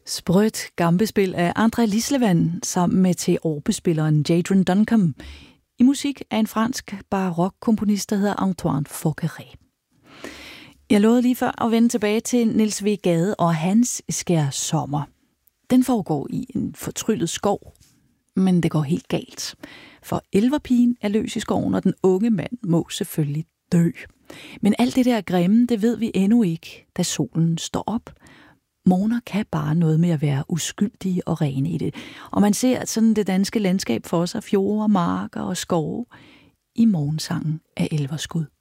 Sprødt gambespil af André Lislevan sammen med teorbespilleren Jadron Duncombe i musik af en fransk barokkomponist, der hedder Antoine Forqueray. Jeg lovede lige før at vende tilbage til Niels W. Gade og hans skær sommer. Den foregår i en fortryllet skov, men det går helt galt. For elverpigen er løs i skoven, og den unge mand må selvfølgelig dø. Men alt det der grimme, det ved vi endnu ikke, da solen står op. Morgener kan bare noget med at være uskyldige og rene i det. Og man ser sådan det danske landskab for sig, fjorde, marker og skove, i morgensangen af elverskud.